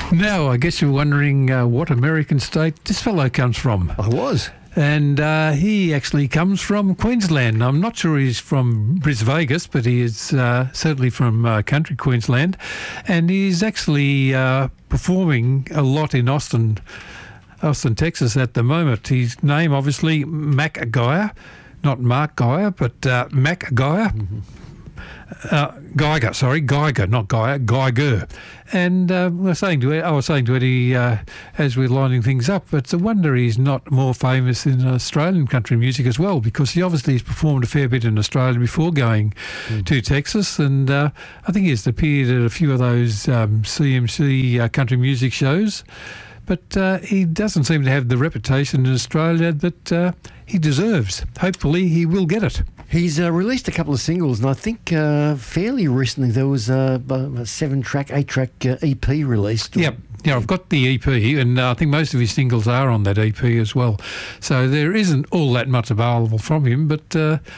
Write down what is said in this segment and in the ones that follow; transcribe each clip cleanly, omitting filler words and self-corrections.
Now, I guess you're wondering what American state this fellow comes from. I was. And he actually comes from Queensland. I'm not sure he's from Bris Vegas, but he is certainly from country Queensland. And he's actually performing a lot in Austin, Texas at the moment. His name, obviously, Mac Geyer. Not Mark Geyer, but Mac Geyer. Mm-hmm. Geiger, not Geyer, Geiger. And I was saying to Eddie as we're lining things up, it's a wonder he's not more famous in Australian country music as well, because he obviously has performed a fair bit in Australia before going to Texas, and I think he's appeared at a few of those CMC country music shows. But he doesn't seem to have the reputation in Australia that he deserves. Hopefully he will get it. He's released a couple of singles, and I think fairly recently there was a 8-track EP released. Yep. Yeah, I've got the EP, and I think most of his singles are on that EP as well. So there isn't all that much available from him, but,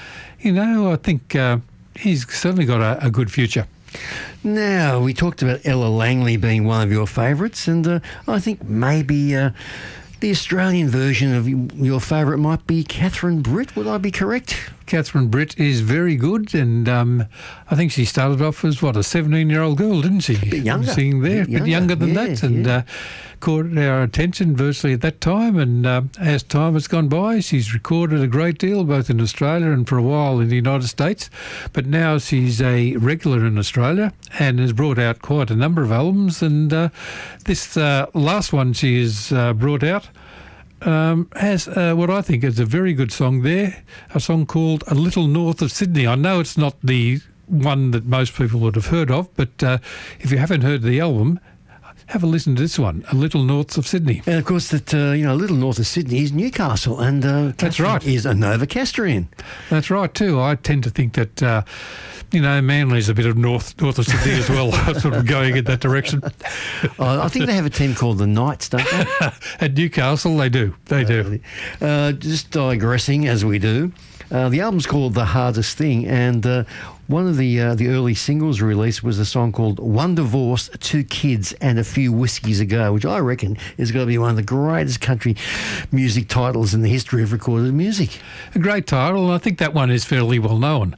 I think he's certainly got a good future. Now, we talked about Ella Langley being one of your favourites, and I think maybe the Australian version of your favourite might be Catherine Britt. Would I be correct? Catherine Britt is very good, and I think she started off as, a 17-year-old girl, didn't she? A bit younger. Singing there, a bit younger than that, and caught our attention virtually at that time, and as time has gone by, she's recorded a great deal, both in Australia and for a while in the United States, but now she's a regular in Australia and has brought out quite a number of albums, and this last one she has brought out has what I think is a very good song there, a song called A Little North of Sydney. I know it's not the one that most people would have heard of, but if you haven't heard the album, have a listen to this one, A Little North of Sydney. And of course, that a little north of Sydney is Newcastle, and that's right, is a Novocastrian. That's right too. I tend to think that Manly's a bit of north of Sydney as well, sort of going in that direction. I think they have a team called the Knights, don't they? At Newcastle, they do. They do. Just digressing as we do. The album's called The Hardest Thing, and one of the early singles released was a song called One Divorce, Two Kids and a Few Whiskies Ago, which I reckon is going to be one of the greatest country music titles in the history of recorded music. A great title, and I think that one is fairly well known.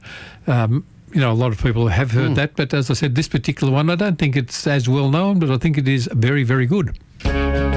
A lot of people have heard that, but as I said, this particular one, I don't think it's as well known, but I think it is very, very good.